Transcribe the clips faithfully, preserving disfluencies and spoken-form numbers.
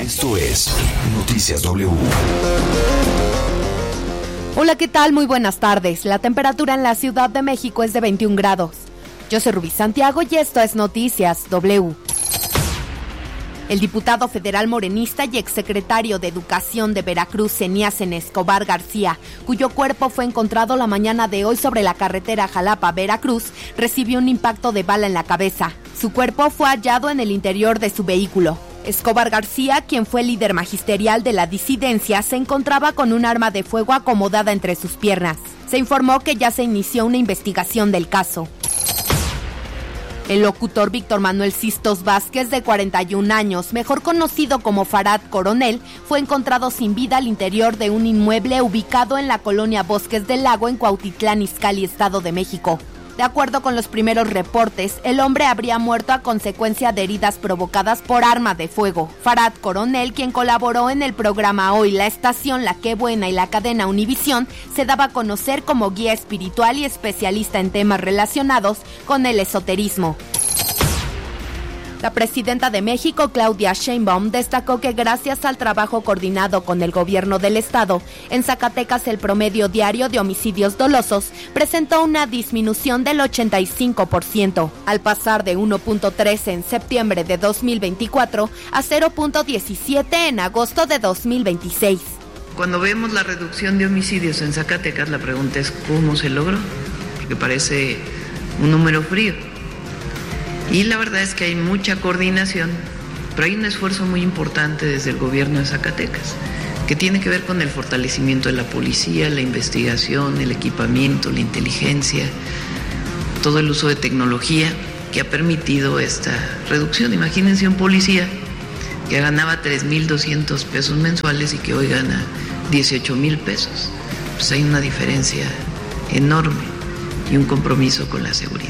Esto es Noticias W. Hola, ¿qué tal? Muy buenas tardes. La temperatura en la Ciudad de México es de veintiún grados. Yo soy Rubí Santiago y esto es Noticias W. El diputado federal morenista y exsecretario de Educación de Veracruz, Eníasen Escobar García, cuyo cuerpo fue encontrado la mañana de hoy sobre la carretera Jalapa-Veracruz, recibió un impacto de bala en la cabeza. Su cuerpo fue hallado en el interior de su vehículo. Escobar García, quien fue líder magisterial de la disidencia, se encontraba con un arma de fuego acomodada entre sus piernas. Se informó que ya se inició una investigación del caso. El locutor Víctor Manuel Sistos Vázquez, de cuarenta y un años, mejor conocido como Farad Coronel, fue encontrado sin vida al interior de un inmueble ubicado en la colonia Bosques del Lago en Cuautitlán Izcalli, Estado de México. De acuerdo con los primeros reportes, el hombre habría muerto a consecuencia de heridas provocadas por arma de fuego. Farad Coronel, quien colaboró en el programa Hoy, La Estación, La Qué Buena y la cadena Univisión, se daba a conocer como guía espiritual y especialista en temas relacionados con el esoterismo. La presidenta de México, Claudia Sheinbaum, destacó que gracias al trabajo coordinado con el gobierno del estado, en Zacatecas el promedio diario de homicidios dolosos presentó una disminución del ochenta y cinco por ciento, al pasar de uno punto tres en septiembre de dos mil veinticuatro a cero punto diecisiete en agosto de dos mil veintiséis. Cuando vemos la reducción de homicidios en Zacatecas, la pregunta es ¿cómo se logró? Porque parece un número frío. Y la verdad es que hay mucha coordinación, pero hay un esfuerzo muy importante desde el gobierno de Zacatecas, que tiene que ver con el fortalecimiento de la policía, la investigación, el equipamiento, la inteligencia, todo el uso de tecnología que ha permitido esta reducción. Imagínense un policía que ganaba tres mil doscientos pesos mensuales y que hoy gana dieciocho mil pesos. Pues hay una diferencia enorme y un compromiso con la seguridad.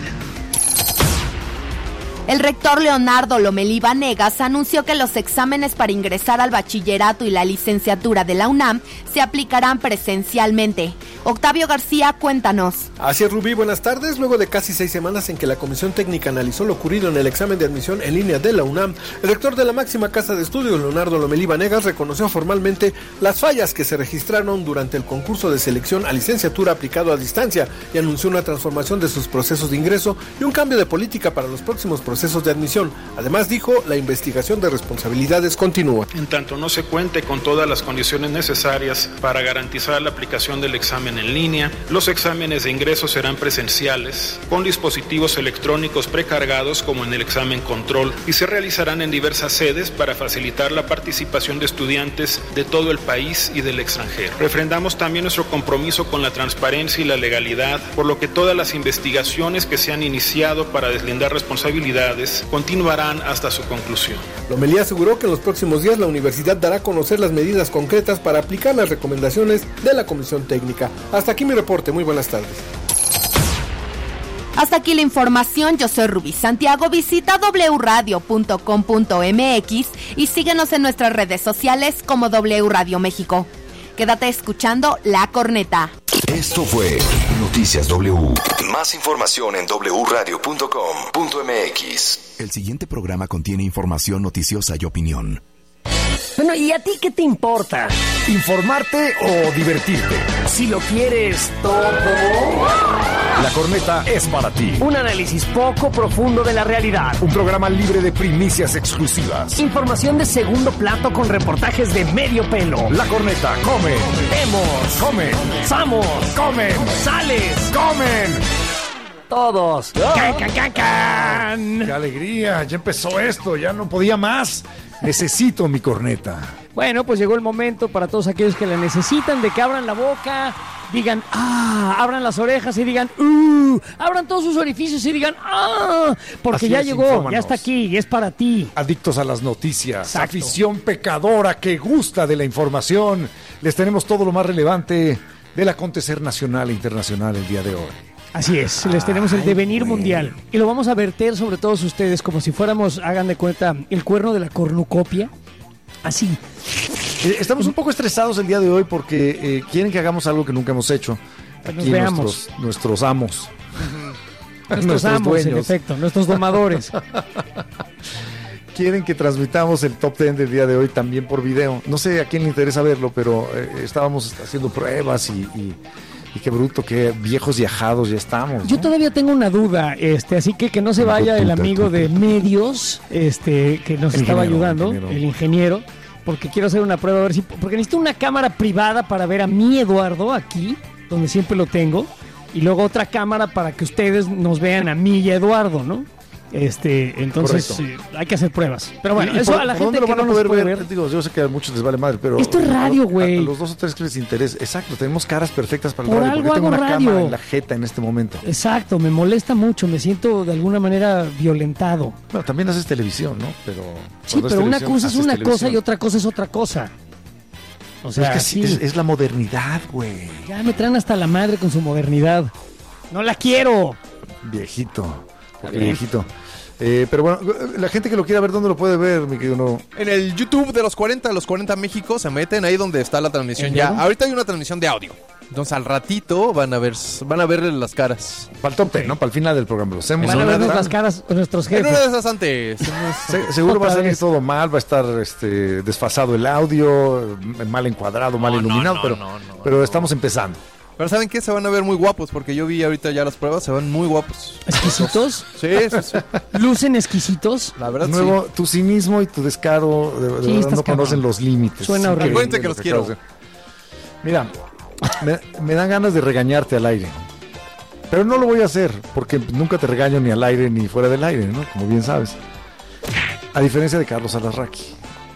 El rector Leonardo Lomelí Vanegas anunció que los exámenes para ingresar al bachillerato y la licenciatura de la UNAM se aplicarán presencialmente. Octavio García, cuéntanos. Así es, Rubí, buenas tardes. Luego de casi seis semanas en que la Comisión Técnica analizó lo ocurrido en el examen de admisión en línea de la UNAM, el rector de la máxima casa de estudios, Leonardo Lomelí Vanegas, reconoció formalmente las fallas que se registraron durante el concurso de selección a licenciatura aplicado a distancia y anunció una transformación de sus procesos de ingreso y un cambio de política para los próximos procesos de admisión. Además, dijo, la investigación de responsabilidades continúa. En tanto no se cuente con todas las condiciones necesarias para garantizar la aplicación del examen en línea, los exámenes de ingreso serán presenciales, con dispositivos electrónicos precargados como en el examen control, y se realizarán en diversas sedes para facilitar la participación de estudiantes de todo el país y del extranjero. Refrendamos también nuestro compromiso con la transparencia y la legalidad, por lo que todas las investigaciones que se han iniciado para deslindar responsabilidades continuarán hasta su conclusión. Lomelí aseguró que en los próximos días la universidad dará a conocer las medidas concretas para aplicar las recomendaciones de la Comisión Técnica. Hasta aquí mi reporte, muy buenas tardes. Hasta aquí la información, yo soy Rubí Santiago, visita doble u radio punto com punto eme equis y síguenos en nuestras redes sociales como W Radio México. Quédate escuchando La Corneta. Esto fue Noticias W. Más información en doble u radio punto com punto eme equis. El siguiente programa contiene información noticiosa y opinión. Bueno, ¿y a ti qué te importa? ¿Informarte o divertirte? Si lo quieres todo, La Corneta es para ti. Un análisis poco profundo de la realidad. Un programa libre de primicias exclusivas. Información de segundo plato con reportajes de medio pelo. La Corneta, come. Vemos. Comen. Samos. Comen. Sales. Comen. Todos. ¡Can, can, can, can! ¡Qué alegría! Ya empezó esto, ya no podía más. Necesito mi corneta. Bueno, pues llegó el momento para todos aquellos que la necesitan de que abran la boca, digan ¡ah! Abran las orejas y digan ¡uh! Abran todos sus orificios y digan ¡ah! Porque Así ya es, llegó, infórmanos. ya está aquí y es para ti. Adictos a las noticias, Exacto. Afición pecadora que gusta de la información. Les tenemos todo lo más relevante del acontecer nacional e internacional el día de hoy. Así es, les tenemos el devenir mundial y lo vamos a verter sobre todos ustedes como si fuéramos, hagan de cuenta, el cuerno de la cornucopia. Así. Eh, estamos un poco estresados el día de hoy porque eh, quieren que hagamos algo que nunca hemos hecho. Pues nos Aquí veamos. Nuestros, nuestros amos. Nuestros amos, en efecto, nuestros domadores. quieren que transmitamos el top diez del día de hoy también por video. No sé a quién le interesa verlo, pero eh, estábamos haciendo pruebas y, y, y qué bruto, qué viejos y ajados ya estamos, ¿no? Yo todavía tengo una duda, este, así que que no se vaya el amigo de medios, este, que nos El estaba ingeniero, ayudando, el ingeniero. el ingeniero, porque quiero hacer una prueba a ver si, porque necesito una cámara privada para ver a mi Eduardo aquí, donde siempre lo tengo, y luego otra cámara para que ustedes nos vean a mí y a Eduardo, ¿no? Este, entonces eh, hay que hacer pruebas. Pero bueno, ¿Y- y eso por- a la por gente dónde que lo van no a nos poder puede ver? ver. Digo, yo sé que a muchos les vale madre, pero Esto es radio, a- a- güey. A, los dos o tres que les interesa. Exacto, tenemos caras perfectas para el Por radio. algo porque tengo hago una radio. cámara en la jeta en este momento. Exacto, me molesta mucho, me siento de alguna manera violentado. Bueno, también haces televisión, ¿no? Pero Sí, cuando es pero una televisión, cosa es haces una cosa televisión. y otra cosa es otra cosa. O Pero sea, es que sí, sí, es, es la modernidad, güey. ya me traen hasta la madre con su modernidad. ¡No la quiero! Viejito. Porque bien. viejito. Eh, pero bueno, la gente que lo quiera ver, ¿dónde lo puede ver, mi querido? No? En el YouTube de los cuarenta, los cuarenta México, se meten ahí donde está la transmisión ¿En ya. vivo? Ahorita hay una transmisión de audio. Entonces al ratito van a ver van a verle las caras. Para el top ten, ¿no? Para el final del programa. Lo hacemos. Van a una vernos vez. las caras con nuestros En una de jefes. esas antes. Se- seguro va a Otra salir vez. todo mal, va a estar este, desfasado el audio, eh, mal encuadrado, mal No, no, iluminado, no, pero, no, no, pero no. estamos empezando. Pero ¿saben qué? Se van a ver muy guapos porque yo vi ahorita ya las pruebas, se van muy guapos. ¿Exquisitos? Sí, sí, sí. ¿Lucen exquisitos? La verdad Nuevo, tu cinismo y tu descaro de, de Sí, verdad estás no conocen cabrón. los límites. Suena Es horrible. increíble Acuérdense que lo los quiero. acabas de- Mira, me, me dan ganas de regañarte al aire. Pero no lo voy a hacer, porque nunca te regaño ni al aire ni fuera del aire, ¿no? Como bien sabes. A diferencia de Carlos Alarraqui.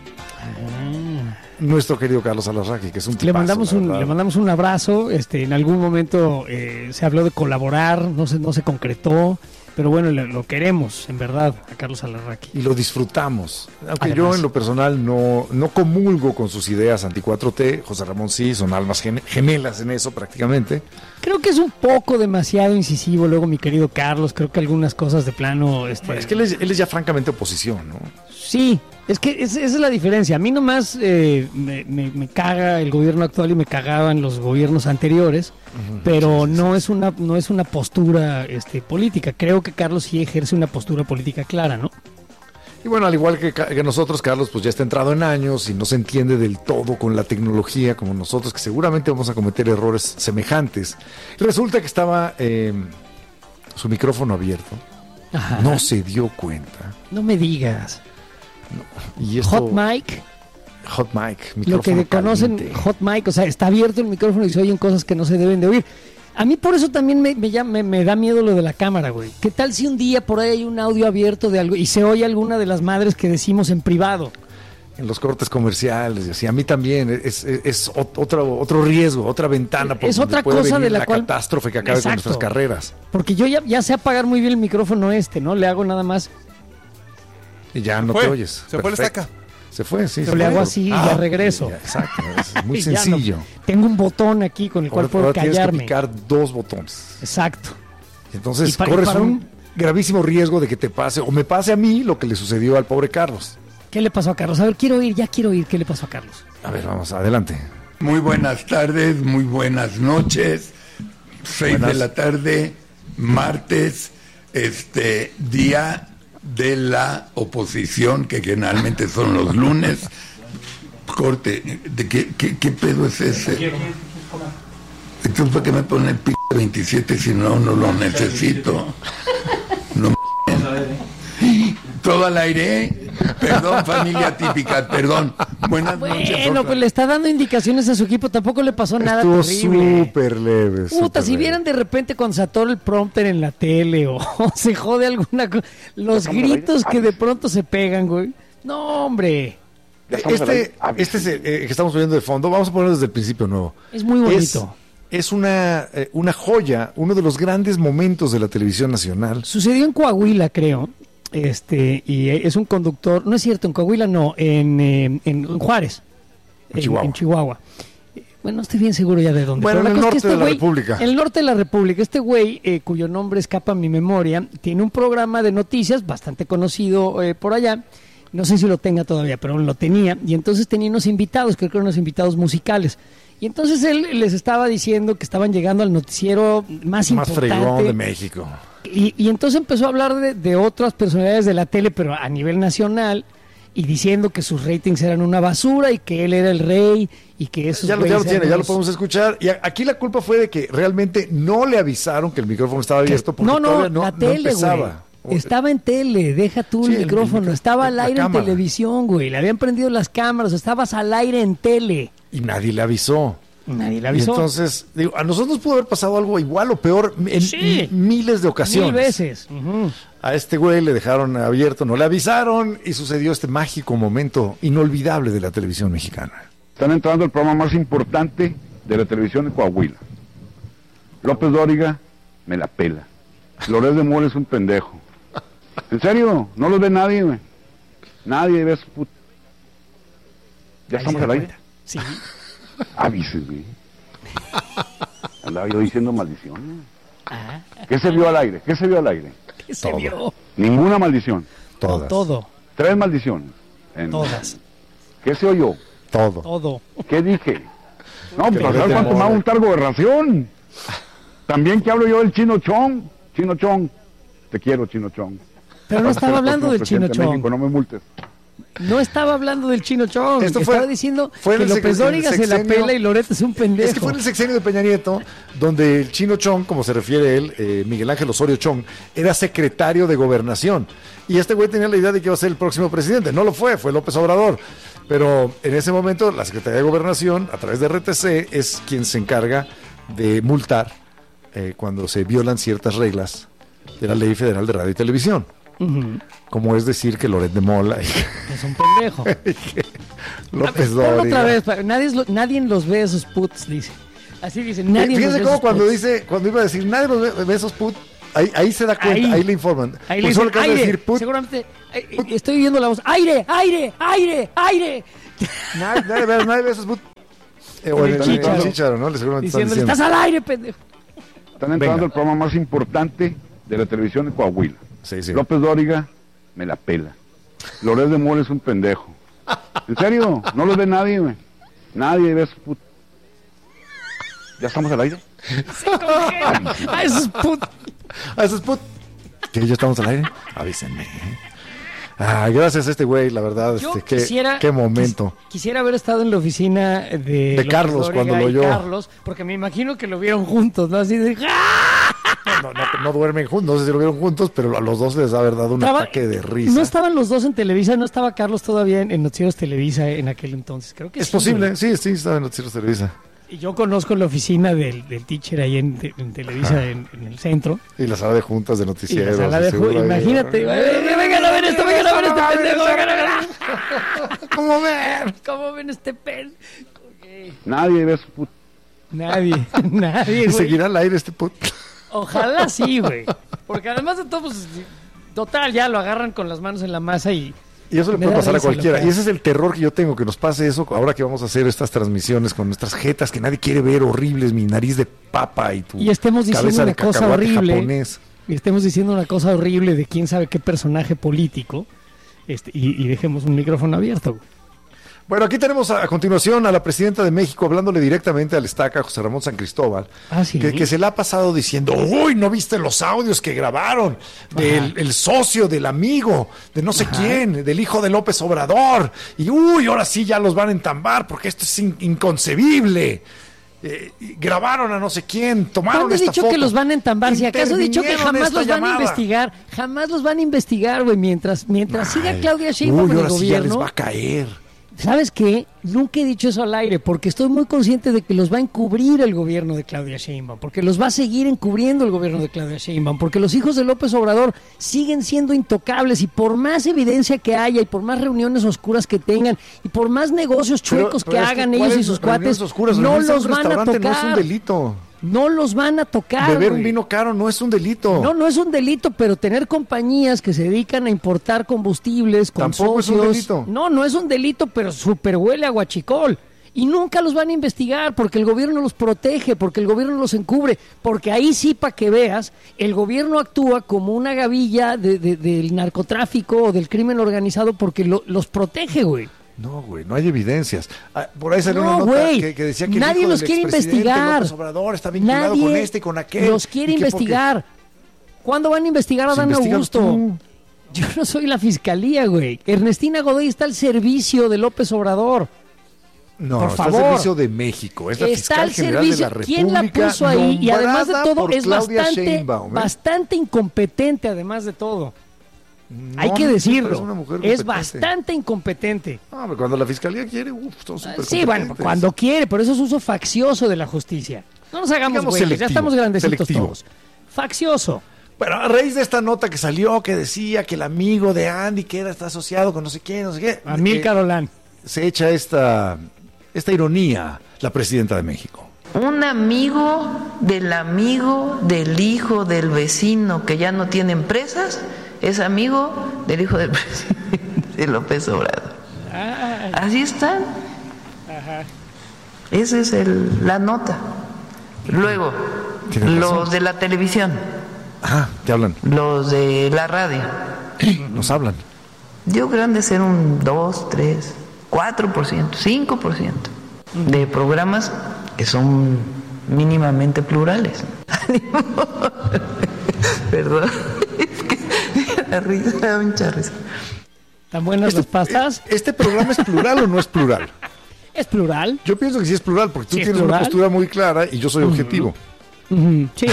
Nuestro querido Carlos Alarraqui, que es un tipazo, Le mandamos la un, verdad. le mandamos un abrazo. Este, en algún momento eh, se habló de colaborar, no se, no se concretó, pero bueno, le- lo queremos, en verdad, a Carlos Alarraqui. Y lo disfrutamos. Aunque Además. yo en lo personal no, no comulgo con sus ideas anti cuatro T, José Ramón sí, son almas gene- gemelas en eso prácticamente. Creo que es un poco demasiado incisivo, luego mi querido Carlos, creo que algunas cosas de plano... Este, Es que él es, él es ya francamente oposición, ¿no? Sí, es que es- esa es la diferencia. A mí nomás eh, me, me- me caga el gobierno actual y me cagaban los gobiernos anteriores, pero no es una no es una postura este, política. Creo que Carlos sí ejerce una postura política clara, ¿no? Y bueno, al igual que, ca- que nosotros, Carlos, pues ya está entrado en años y no se entiende del todo con la tecnología como nosotros, que seguramente vamos a cometer errores semejantes. Resulta que estaba eh, su micrófono abierto, Ajá. no se dio cuenta. No me digas. Y esto, Hot mic, Hot mic, lo que micrófono conocen caliente. hot mic, o sea, está abierto el micrófono y se oyen cosas que no se deben de oír. A mí por eso también me, me, llama- me, me da miedo lo de la cámara, güey. ¿Qué tal si un día por ahí hay un audio abierto de algo y se oye alguna de las madres que decimos en privado? En los cortes comerciales y así. A mí también es, es, es ot- otro, otro riesgo, otra ventana. por Es donde otra puede cosa venir de la cual- catástrofe que acabe con Exacto. nuestras carreras. Porque yo ya, ya sé apagar muy bien el micrófono este, ¿no? Le hago nada más, Y ya no fue. te oyes. Se fue la Perfecto. estaca. Se fue, sí. pero se le fue. hago así y Ah, ya regreso. ya, exacto, es muy Y ya no- sencillo. tengo un botón aquí con el cual Ahora, puedo ahora tienes que callarme. picar dos botones. Exacto. Entonces Y para- corres para un, un- gravísimo riesgo de que te pase, o me pase a mí lo que le sucedió al pobre Carlos. ¿Qué le pasó a Carlos? A ver, quiero oír, ya quiero oír qué le pasó a Carlos. A ver, vamos, adelante. Muy buenas tardes, muy buenas noches. Seis Buenas. de la tarde, martes, este día de la oposición, que generalmente son los lunes. Corte, ¿de qué, qué, qué pedo es ese? Entonces, ¿para qué me pone el p veintisiete si no, no lo necesito? No m- Todo al aire. Perdón, familia típica, perdón. Buenas noches. Bueno, otra- pues le está dando indicaciones a su equipo, tampoco le pasó nada Estuvo terrible. súper leve. Puta, súper si leve. vieran de repente con se atora el prompter en la tele o, o se jode alguna cosa, los gritos que de pronto se pegan, güey. No, hombre, Este, este es el, eh, que estamos viendo de fondo, vamos a ponerlo desde el principio nuevo. es muy bonito. Es, es una, eh, una joya, uno de los grandes momentos de la televisión nacional. Sucedió en Coahuila, creo. Este, y es un conductor, no es cierto, en Coahuila no, en, eh, en, en Juárez, En Chihuahua. en Chihuahua. Eh, Bueno, no estoy bien seguro ya de dónde. Bueno, pero en el cosa es norte de la güey- República. En el norte de la República. Este güey, eh, cuyo nombre escapa a mi memoria, tiene un programa de noticias bastante conocido eh, por allá. No sé si lo tenga todavía, pero lo tenía. Y entonces tenía unos invitados, creo que eran unos invitados musicales. Y entonces él les estaba diciendo que estaban llegando al noticiero más, más importante. Más fregón de México. Y, y entonces empezó a hablar de, de otras personalidades de la tele, pero a nivel nacional, y diciendo que sus ratings eran una basura y que él era el rey y que esos ya lo, ya lo tiene, los... ya lo podemos escuchar. Y aquí la culpa fue de que realmente no le avisaron que el micrófono estaba abierto porque no, no, todavía no, la no tele, empezaba. Güey. Estaba en tele, deja tú Sí, el, el micrófono, micro- estaba al la aire cámara. en televisión, güey, le habían prendido las cámaras, estabas al aire en tele. Y nadie le avisó. Nadie le Y avisó. entonces, digo, a nosotros nos pudo haber pasado algo igual o peor en Sí. m- miles de ocasiones. Mil veces. Ujú. A este güey le dejaron abierto, no le avisaron y sucedió este mágico momento inolvidable de la televisión mexicana. Están entrando al programa más importante de la televisión de Coahuila. López Dóriga me la pela. Loret de Mola es un pendejo. En serio, no los ve nadie, güey. Nadie ve a su puta. ¿Ya Ahí estamos se al da aire? cuenta. Sí. Avises, güey. Andaba yo diciendo maldiciones. Ah, ¿Qué se vio al aire? ¿Qué se vio al aire? ¿qué se Todo. vio? Ninguna maldición. Todas. Todo, Tres maldiciones. En- todas, ¿Qué se oyó? Todo. todo. ¿Qué dije? No, pues Que a no ver te cuánto me va a mola. gustar gobernación. También que hablo yo del Chino Chong. Chino Chong. Te quiero, Chino Chong. Pero no Vas a ser estaba el hablando del próximo Chino presidente de Chong. México, no me multes. No estaba hablando del Chino Chong. Esto fue- estaba diciendo fue en que el López sec- Dóriga el se la sexenio- pela y Loret es un pendejo. Es que fue en el sexenio de Peña Nieto, donde el Chino Chong, como se refiere él, eh, Miguel Ángel Osorio Chong, era secretario de Gobernación. Y este güey tenía la idea de que iba a ser el próximo presidente. No lo fue, fue López Obrador. Pero en ese momento, la Secretaría de Gobernación, a través de R T C, es quien se encarga de multar eh, cuando se violan ciertas reglas de la Ley Federal de Radio y Televisión. Ujú. Como es decir que Loret de Mola y Es un pendejo. que López Ponlo Dóriga. otra vez, pa- nadie, es lo- nadie los ve esos puts, dice. Así dice, nadie los Fíjense ve cómo esos cuando puts. dice, cuando iba a decir, nadie los ve, ve esos put, ahí, ahí se da cuenta, ahí, Ahí. le informan. Ahí Por le eso dicen, le acabas de aire, decir put, seguramente, eh, eh, estoy viendo la voz, aire, aire, aire, aire. nadie, nadie ve, nadie ve esos put. Eh, o El el, el Chícharo. Chícharo, ¿no? Le seguramente están Diciéndole, diciendo. estás al aire, pendejo. Están entrando Venga. al programa más importante de la televisión de Coahuila. Sí, sí. López Dóriga me la pela. Loret de Mola es un pendejo. En serio, no los ve nadie, güey. Nadie ve a su puta. ¿Ya estamos al aire? Ah, esos put. Ah, esos put. Que ya estamos al aire. Avísenme. Ah, gracias a este güey, la verdad, Yo este, qué, quisiera, qué momento. quis- quisiera haber estado en la oficina de, López Carlos, Dóriga cuando lo y oyó. Carlos, porque me imagino que lo vieron juntos, ¿no? Así de, ¡ah! No, no, no duermen juntos, no sé si lo vieron juntos, pero a los dos les ha haber dado un Estaba- ataque de risa. No estaban los dos en Televisa, no estaba Carlos todavía en, en Noticieros Televisa en aquel entonces, creo que es sí, posible, güey. sí, sí, estaba en Noticieros Televisa. Y yo conozco la oficina del, del teacher ahí en, en Televisa, en, en el centro. Y la sala de juntas de Y la noticieros. sala de seguro ju- ahí. imagínate, güey, vengan a ver esto, vengan a ver este pendejo, vengan a ver. ¿Cómo ven? ¿Cómo ven este pen? Nadie ve a su puta. Nadie, nadie, Y güey. seguirá al aire este put. Ojalá sí, güey. Porque además de todo, pues, total, ya lo agarran con las manos en la masa y... Y eso le Me puede da pasar a risa lo cualquiera. que Y ese es el terror que yo tengo, que nos pase eso ahora que vamos a hacer estas transmisiones con nuestras jetas que nadie quiere ver, horribles, mi nariz de papa y tu Y estemos diciendo cabeza una de cosa cacahuate horrible. japonés. Y estemos diciendo una cosa horrible de quién sabe qué personaje político. Este, y, y dejemos un micrófono abierto, güey. Bueno, aquí tenemos a, a continuación a la presidenta de México hablándole directamente al estaca José Ramón San Cristóbal, Ah, sí. que, que se le ha pasado diciendo, uy, ¿no viste los audios que grabaron del el socio, del amigo, de no sé quién, del hijo de López Obrador? Y uy, ahora sí ya los van a entambar porque esto es in- inconcebible. Eh, y grabaron a no sé quién, tomaron ¿Cuándo he esta dicho foto. que los van a entambar? Si acaso he dicho que Intervinieron jamás esta los van a llamada. investigar. Jamás los van a investigar, güey. Mientras, mientras siga Ay, Claudia Sheinbaum uy, en el ahora sí ya les gobierno. va a caer. ¿Sabes qué? Nunca he dicho eso al aire porque estoy muy consciente de que los va a encubrir el gobierno de Claudia Sheinbaum, porque los va a seguir encubriendo el gobierno de Claudia Sheinbaum, porque los hijos de López Obrador siguen siendo intocables y por más evidencia que haya y por más reuniones oscuras que tengan y por más negocios Pero- chuecos pero que es hagan ¿cuál ellos es y sus reuniones cuates, oscuras? no Reunirse en los un van a restaurante tocar. No es un delito. No los van a tocar. Beber un güey. vino caro no es un delito. No, no es un delito, pero tener compañías que se dedican a importar combustibles con Tampoco es un socios, delito. No, no es un delito, pero súper huele a guachicol. Y nunca los van a investigar porque el gobierno los protege, porque el gobierno los encubre, porque ahí sí, para que veas, el gobierno actúa como una gavilla de, de, del narcotráfico o del crimen organizado porque lo, los protege, güey. No, güey, no hay evidencias. Ah, por ahí salió No, una nota güey, que, que decía que el nadie hijo los del quiere expresidente investigar. López Obrador está vinculado Nadie con este y con aquel. los quiere ¿Y qué, investigar. ¿Cuándo van a investigar a Pues Dan investígalo Augusto? tú. Yo no soy la fiscalía, güey. Ernestina Godoy está al servicio de López Obrador. No, por está favor. al servicio de México. Es la Está fiscal al general servicio. de la República. ¿Quién la puso ahí? Y además de nombrada todo, por es Claudia bastante, Sheinbaum, ¿eh? bastante incompetente, además de todo. No, Hay que no, decirlo. es una mujer Es competente. bastante incompetente. No, pero cuando la fiscalía quiere, uff, son súper Sí, bueno, cuando quiere, pero eso es uso faccioso de la justicia. No nos hagamos Digamos güeyes, ya selectivo, estamos grandecitos selectivo. todos. Faccioso. Bueno, a raíz de esta nota que salió, que decía que el amigo de Andy, que era, está asociado con no sé qué, no sé qué. Amílcar eh, Olán. Se echa esta, esta ironía la presidenta de México. Un amigo del amigo del hijo del vecino que ya no tiene empresas es amigo del hijo del presidente López Obrador. Ay. Así están. Ajá. Esa es el, la nota. Luego, Tienes los razón. de la televisión, Ajá, te hablan, los de la radio. nos hablan. Yo creo que han de ser un dos, tres, cuatro por ciento, cinco por ciento de programas que son mínimamente plurales. Perdón, es que la risa da mucha risa. ¿Tan buenas las pastas? ¿Este programa es plural o no es plural? ¿Es plural? Yo pienso que sí es plural, porque tú ¿Sí es tienes plural? una postura muy clara y yo soy objetivo. Ujú, sí.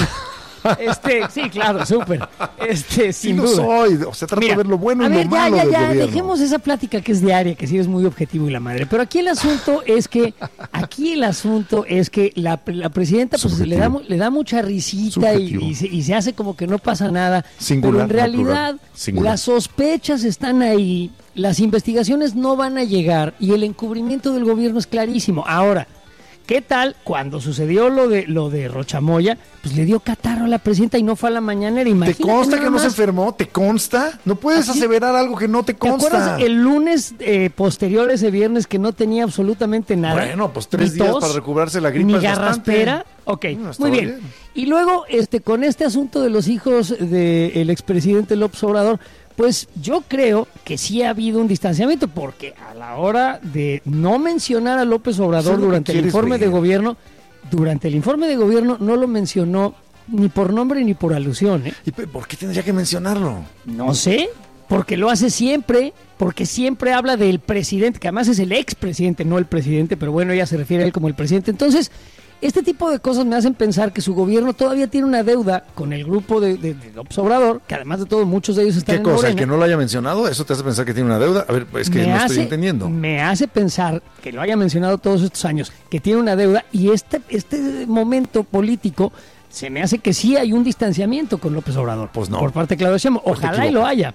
Este, sí, claro, súper. Este, Sí sin lo duda. soy, o sea, trato Mira, de ver lo bueno a y ver, lo ya, malo ya, del ya, gobierno. dejemos esa plática que es diaria, que sí es muy objetivo y la madre. Pero aquí el asunto es que, aquí el asunto es que la, la presidenta pues le da, mu- le da mucha risita y, Subjetivo. y, se, y se hace como que no pasa nada. Singular, pero en no plural. realidad Singular. las sospechas están ahí, las investigaciones no van a llegar y el encubrimiento del gobierno es clarísimo. Ahora, ¿qué tal cuando sucedió lo de lo de Rochamoya? Pues le dio catarro a la presidenta y no fue a la mañanera. ¿Te Imagínate consta nada que no se más. enfermó? ¿Te consta? No puedes Así- aseverar algo que no te ¿Te consta. acuerdas el lunes eh, posterior, ese viernes, que no tenía absolutamente nada? Bueno, pues tres Ni días tos, para recuperarse la gripa Ni es bastante. garraspera. Ok, No, estaba muy bien. bien. Y luego, este, con este asunto de los hijos del expresidente López Obrador, pues yo creo que sí ha habido un distanciamiento, porque a la hora de no mencionar a López Obrador Eso es lo que durante el quieres informe de ver. gobierno, durante el informe de gobierno no lo mencionó ni por nombre ni por alusión, ¿eh? ¿Y pe- por qué tendría que mencionarlo? No sé, porque lo hace siempre, porque siempre habla del presidente, que además es el expresidente, no el presidente, pero bueno, ella se refiere a él como el presidente. Entonces, este tipo de cosas me hacen pensar que su gobierno todavía tiene una deuda con el grupo de, de, de López Obrador, que además de todo muchos de ellos están ¿Qué en cosa? ¿El Morena. que no lo haya mencionado? ¿Eso te hace pensar que tiene una deuda? A ver, es que me no hace, estoy entendiendo. Me hace pensar que lo haya mencionado todos estos años, que tiene una deuda y este, este momento político se me hace que sí hay un distanciamiento con López Obrador. Pues no. Por parte de Claudio Sheinbaum. Pues te Ojalá y lo equivocas. haya.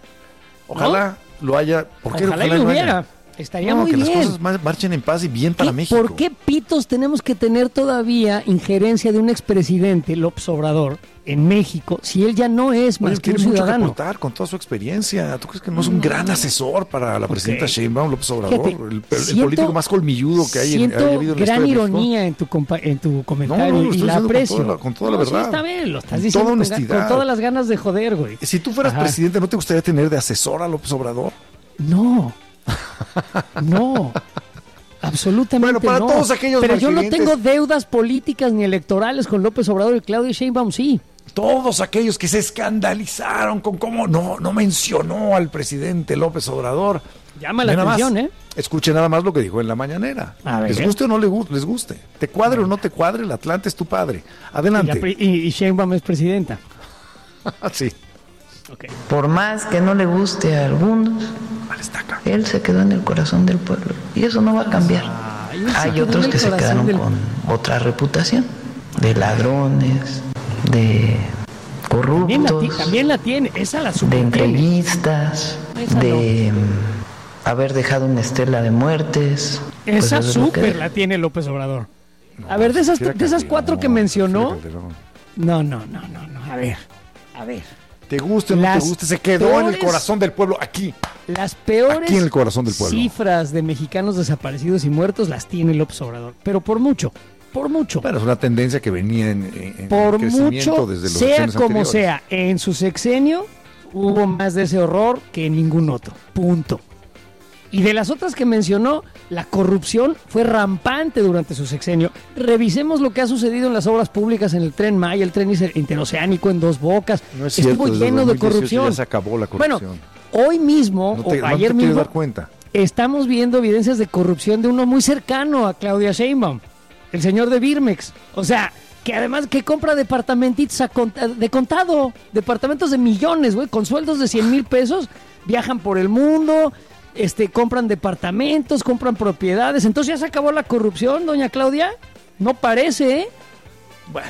Ojalá lo haya. ¿Por qué Ojalá y ojalá lo lo haya? hubiera. Estaría No, muy que bien. las cosas mar- marchen en paz y bien para ¿Qué- México. ¿Por qué pitos tenemos que tener todavía injerencia de un expresidente, López Obrador, en México, si él ya no es Oye, más que un tiene mucho que ciudadano? aportar con toda su experiencia. ¿Tú crees que no es un gran asesor para la presidenta Sheinbaum, López Obrador? Fíjate, el, el- el siento- político más colmilludo que hay en, Siento haya habido en la gran historia de México. ironía en tu, compa- en tu comentario No, no, lo y estoy la diciendo con aprecio. toda la- con toda la No, sí, verdad. está bien, lo estás Con diciendo toda con, ga- honestidad. con todas las ganas de joder, güey. Si tú fueras Ajá. presidente, ¿no te gustaría tener de asesor a López Obrador? No, no, absolutamente Bueno, para no. todos aquellos Pero yo no malquerientes- tengo deudas políticas ni electorales con López Obrador y Claudia Sheinbaum, sí. Todos aquellos que se escandalizaron con cómo no, no mencionó al presidente López Obrador. Llama la Ve nada atención, más, ¿eh? Escuche nada más lo que dijo en la mañanera. A ver, les ¿eh? guste o no les gu- les guste. Te cuadre o no te cuadre, el Atlante es tu padre. Y, la Adelante. pri- y, y Sheinbaum es presidenta. sí. Okay. Por más que no le guste a algunos, él se quedó en el corazón del pueblo y eso no va a cambiar. Ay, él se Hay quedó otros en el que se corazón quedaron del- con otra reputación, de ladrones, de También la, ti- corruptos, también la tiene, esa la de super tiene. entreguistas, Esa no. de mm, haber dejado una estela de muertes. Pues Esa eso es lo que- súper la tiene López Obrador. A ver, de esas, Prefiero de esas Calderón, cuatro que mencionó, prefiero Calderón. no, no, no, no, no, a ver, a ver. Te guste o no Las te guste, se quedó peores, en el corazón del pueblo, aquí. Las peores Aquí en el corazón del pueblo. cifras de mexicanos desaparecidos y muertos las tiene López Obrador, pero por mucho, por mucho. Bueno, es una tendencia que venía en, en por crecimiento mucho, desde los sea años como anteriores. sea, en su sexenio hubo más de ese horror que en ningún otro, punto. Y de las otras que mencionó, la corrupción fue rampante durante su sexenio. Revisemos lo que ha sucedido en las obras públicas, en el Tren Maya, el tren interoceánico en Dos Bocas. No es Estuvo cierto, lleno de corrupción. Ya se acabó la corrupción. Bueno, hoy mismo, no te, o no ayer te mismo, dar cuenta. estamos viendo evidencias de corrupción de uno muy cercano a Claudia Sheinbaum, el señor de Birmex. O sea, que además que compra departamentitos a cont- de contado, departamentos de millones, güey, con sueldos de cien mil pesos, viajan por el mundo, este, compran departamentos, compran propiedades. Entonces ya se acabó la corrupción, doña Claudia. No parece, ¿eh? Bueno,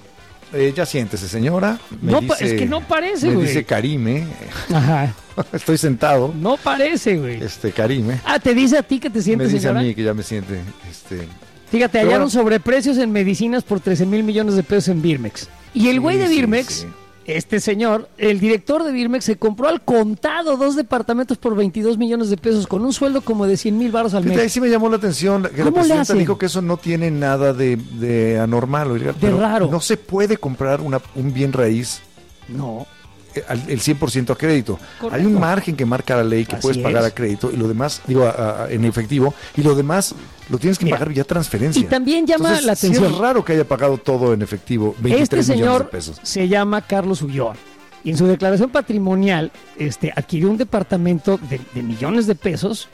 eh, ya siéntese, señora. Me No, dice, es que no parece, me güey. dice Karime. Ajá. Estoy sentado. No parece, güey. Este, Karime. Ah, ¿te dice a ti que te Me sientes, dice señora? a mí que ya me siente. Este, Fíjate, Pero hallaron bueno. sobreprecios en medicinas por trece mil millones de pesos en Birmex. Y el Sí, güey de sí, Birmex, sí. este señor, el director de Birmex, se compró al contado dos departamentos por veintidós millones de pesos con un sueldo como de cien mil baros al Fíjate, ahí mes. sí me llamó la atención que la ¿Cómo le presidenta hacen? dijo que eso no tiene nada de, de anormal. Oiga, De pero raro. No se puede comprar una, un bien raíz No. eh, al- el cien por ciento a crédito. Correcto. Hay un margen que marca la ley que Así puedes pagar es. a crédito y lo demás, digo, a- a- en efectivo, y lo demás lo tienes que Mira, pagar vía transferencia. y también llama Entonces, la sí atención. es raro que haya pagado todo en efectivo, veintitrés Este millones de señor pesos. se llama Carlos Ulloa. Y en su declaración patrimonial este, adquirió un departamento de, de millones de pesos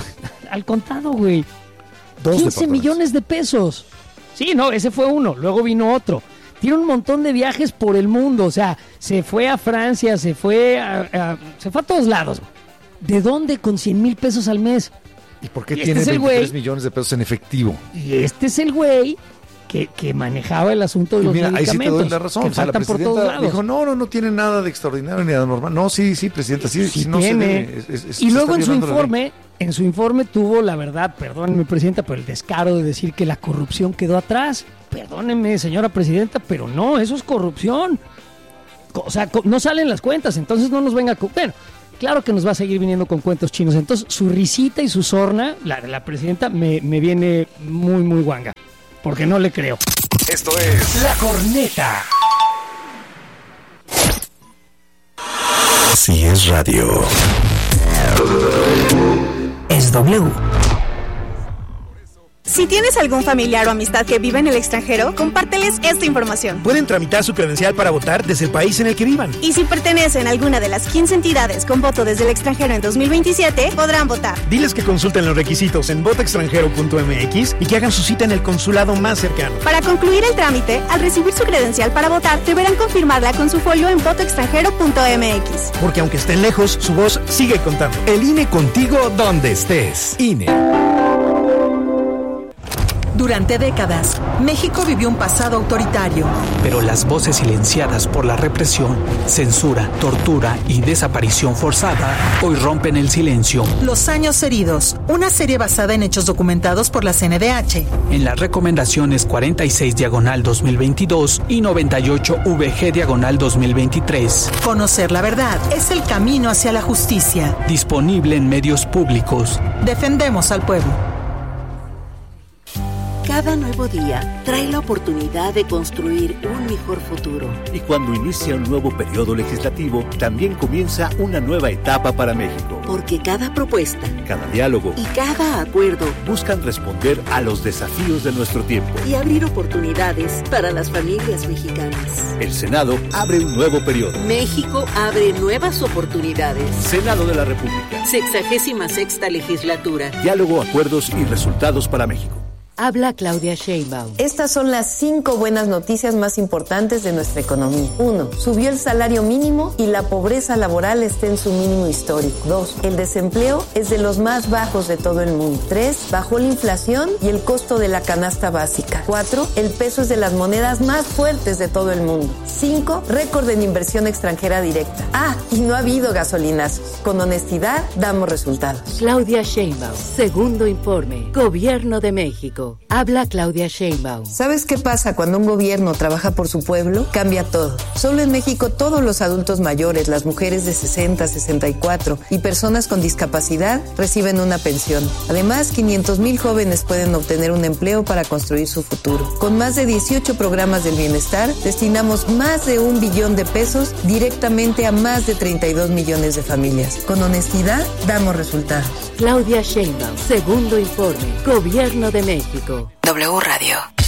al contado, güey. Dos quince departamentos. millones de pesos. Sí, no, ese fue uno. Luego vino otro. Tiene un montón de viajes por el mundo. O sea, se fue a Francia, se fue a, a- se fue a todos lados. ¿De dónde con cien mil pesos al mes? ¿Y por qué y este tiene es el veintitrés güey- millones de pesos en efectivo? Y este es el güey que, que manejaba el asunto de Y los mira, ahí sí te medicamentos. doy la razón. Que O sea, la faltan por todos presidenta lados. dijo, no, no, no tiene nada de extraordinario ni de anormal. No, sí, sí, presidenta, sí, Sí sí, no se tiene. debe. Es- es- es- y se luego está en su violando la ley. informe, en su informe tuvo la verdad, perdónenme, presidenta, pero el descaro de decir que la corrupción quedó atrás. Perdónenme, señora presidenta, pero no, eso es corrupción. Co- O sea, co- no salen las cuentas, entonces no nos venga a... cu- Bueno, claro que nos va a seguir viniendo con cuentos chinos. Entonces, su risita y su sorna, la de la presidenta, me, me viene muy, muy guanga. Porque no le creo. Esto es La Corneta. Si es radio. Es W. Si tienes algún familiar o amistad que vive en el extranjero, compárteles esta información. Pueden tramitar su credencial para votar desde el país en el que vivan. Y si pertenecen a alguna de las quince entidades con voto desde el extranjero en dos mil veintisiete, podrán votar. Diles que consulten los requisitos en voto extranjero punto m x y que hagan su cita en el consulado más cercano. Para concluir el trámite, al recibir su credencial para votar, deberán confirmarla con su folio en voto extranjero punto m x. Porque aunque estén lejos, su voz sigue contando. El I N E contigo donde estés. I N E. Durante décadas, México vivió un pasado autoritario. Pero las voces silenciadas por la represión, censura, tortura y desaparición forzada hoy rompen el silencio. Los años heridos, una serie basada en hechos documentados por la C N D H. En las recomendaciones cuarenta y seis diagonal dos mil veintidós y noventa y ocho V G diagonal dos mil veintitrés. Conocer la verdad es el camino hacia la justicia. Disponible en medios públicos. Defendemos al pueblo. Cada nuevo día trae la oportunidad de construir un mejor futuro. Y cuando inicia un nuevo periodo legislativo, también comienza una nueva etapa para México. Porque cada propuesta, cada diálogo y cada acuerdo buscan responder a los desafíos de nuestro tiempo y abrir oportunidades para las familias mexicanas. El Senado abre un nuevo periodo. México abre nuevas oportunidades. Senado de la República. Sexagésima sexta legislatura. Diálogo, acuerdos y resultados para México. Habla Claudia Sheinbaum. Estas son las cinco buenas noticias más importantes de nuestra economía. Uno, subió el salario mínimo y la pobreza laboral está en su mínimo histórico. Dos, el desempleo es de los más bajos de todo el mundo. Tres, bajó la inflación y el costo de la canasta básica. Cuatro, el peso es de las monedas más fuertes de todo el mundo. Cinco, récord en inversión extranjera directa. Ah, y no ha habido gasolinazos. Con honestidad damos resultados. Claudia Sheinbaum, segundo informe, Gobierno de México. México. Habla Claudia Sheinbaum. ¿Sabes qué pasa cuando un gobierno trabaja por su pueblo? Cambia todo. Solo en México todos los adultos mayores, las mujeres de sesenta, sesenta y cuatro y personas con discapacidad reciben una pensión. Además, quinientos mil jóvenes pueden obtener un empleo para construir su futuro. Con más de dieciocho programas del bienestar, destinamos más de un billón de pesos directamente a más de treinta y dos millones de familias. Con honestidad, damos resultados. Claudia Sheinbaum, segundo informe, Gobierno de México. W Radio.